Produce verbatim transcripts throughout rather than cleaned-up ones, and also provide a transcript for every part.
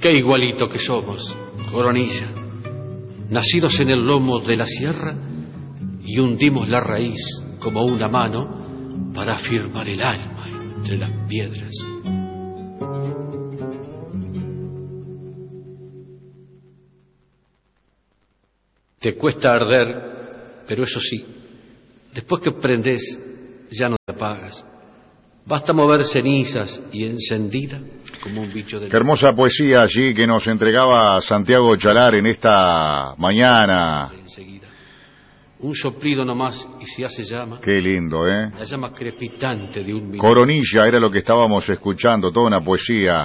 Qué igualito que somos, Coronilla, nacidos en el lomo de la sierra, y hundimos la raíz como una mano para afirmar el alma entre las piedras. Te cuesta arder, pero eso sí, después que prendes ya no te apagas. Basta mover cenizas y encendida como un bicho de... Qué hermosa poesía allí que nos entregaba Santiago Chalar en esta mañana. Enseguida. Un soplido nomás y se hace llama. Qué lindo, ¿eh? La llama crepitante de un minuto. Coronilla era lo que estábamos escuchando, toda una poesía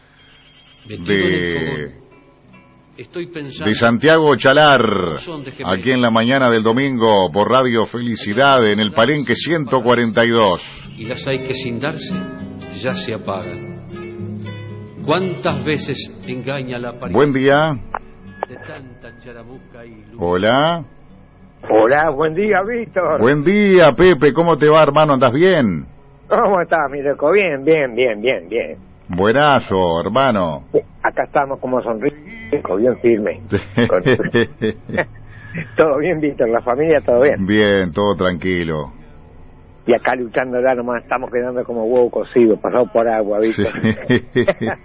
de... Estoy pensando... de Santiago Chalar, aquí en la mañana del domingo por Radio Felicidad en el Palenque ciento cuarenta y dos. Y las hay que sin darse ya se apagan. ¿Cuántas veces engaña la apariencia? Buen día. De tanta charamusca y luz? Hola. Hola, buen día, Víctor. Buen día, Pepe, ¿cómo te va, hermano? ¿Andás bien? ¿Cómo estás, mi loco? Bien, bien, bien, bien, bien. Buenazo, hermano. Acá estamos como sonriendo, bien firme. Todo bien, Víctor, la familia, todo bien. Bien, todo tranquilo. Y acá luchando ya nomás, estamos quedando como huevo cocido, pasado por agua, Víctor. Sí.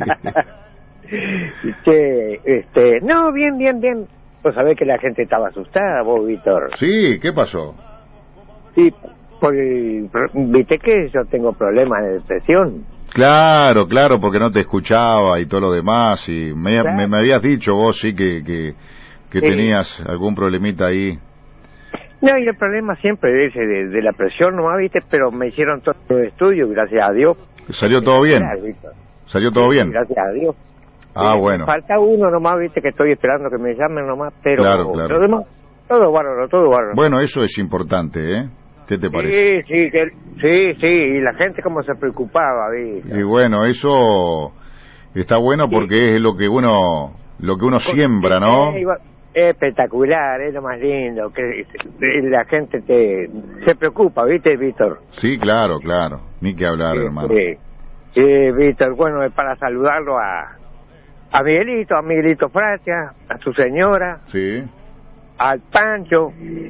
Che, este, no, bien, bien, bien. Vos sabés que la gente estaba asustada, vos, Víctor. Sí, ¿qué pasó? Sí, porque, viste que yo tengo problemas de depresión. Claro, claro, porque no te escuchaba y todo lo demás, y me, Claro. me, me habías dicho vos, sí, que, que, que Sí. tenías algún problemita ahí. No, y el problema siempre es de, de la presión nomás, viste, pero me hicieron todos los estudios, gracias a Dios. ¿Salió todo bien? Claro, Víctor. ¿Salió todo bien? Gracias a Dios. Ah, Eh, bueno. Falta uno nomás, viste, que estoy esperando que me llamen nomás, pero Claro, claro. lo demás, todo bárbaro, todo bárbaro. Bueno, eso es importante, ¿eh? ¿Qué te parece? Sí, sí, que, sí, sí, y la gente como se preocupaba, viste. Y bueno, eso está bueno porque es lo que uno lo que uno siembra, ¿no? Eh, iba- Espectacular, es lo más lindo, que eh, la gente te se preocupa, viste, Víctor. Sí, claro, claro. Ni que hablar, hermano. Sí, sí, Víctor, bueno, es para saludarlo a, a Miguelito, a Miguelito Francia, a su señora, Sí. al Pancho,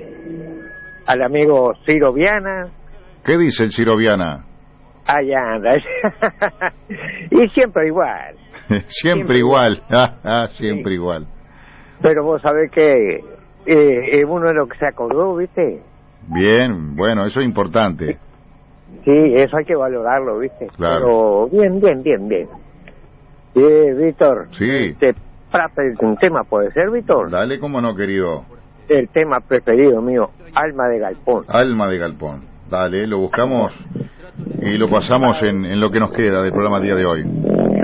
al amigo Ciro Viana, ¿Qué dice el Ciro Viana? allá anda. Y siempre igual, Siempre, Siempre igual. Ah, ah, siempre Sí. igual. pero vos sabés que eh, es uno de los que se acordó, ¿viste? Bien, bueno, eso es importante. Sí, eso hay que valorarlo, ¿viste? Claro. Pero bien, bien, bien, bien. Sí, Víctor. Sí. Este, para pedirte un tema, ¿puede ser, Víctor? Dale, cómo no, querido. El tema preferido mío, Alma de Galpón. Alma de Galpón. Dale, lo buscamos y lo pasamos en, en lo que nos queda del programa el día de hoy.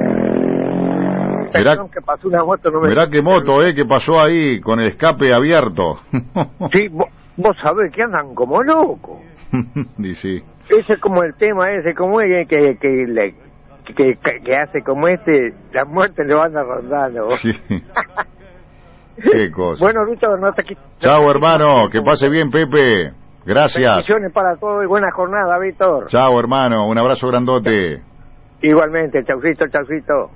Mirá, Perdón, que pasó una moto, no me... mirá qué moto, ¿eh? Que pasó ahí con el escape abierto. Sí, vos, vos sabés que andan como locos. Y sí. Ese es como el tema ese, como es que, que, le- que, que, que hace como este, la muerte le van a rondando. Sí. Qué cosa. Bueno, Víctor, no te quito. Chao, hermano. Que pase bien, Pepe. Gracias. Bendiciones para todos y buena jornada, Víctor. Chao, hermano. Un abrazo grandote. Igualmente, chaucito, chaucito.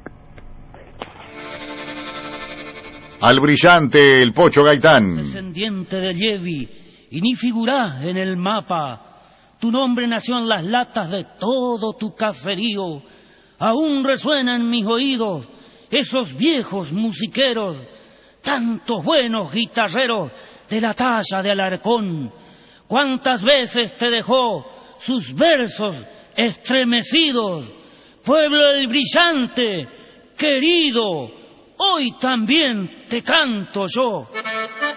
Al brillante, el Pocho Gaitán. Descendiente de Levi, y ni figurás en el mapa. Tu nombre nació en las latas de todo tu caserío. Aún resuenan en mis oídos esos viejos musiqueros, tantos buenos guitarreros de la talla de Alarcón. Cuántas veces te dejó sus versos estremecidos. Pueblo del brillante, querido, hoy también te canto yo.